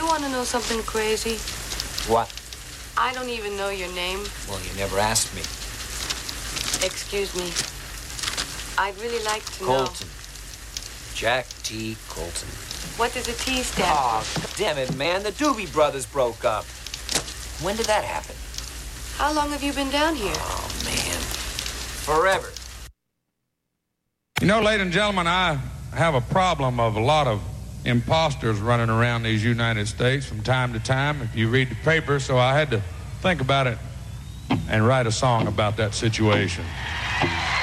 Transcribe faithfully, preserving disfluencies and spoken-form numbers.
you want to know something crazy? What? I don't even know your name. Well, you never asked me. Excuse me. I'd really like to know. Colton. Jack T. Colton. What does the T stand Oh, for? damn it, man. The Doobie Brothers broke up. When did that happen? How long have you been down here? Oh, man. Forever. You know, ladies and gentlemen, I have a problem of a lot of imposters running around these United States from time to time, if you read the paper, so I had to think about it and write a song about that situation.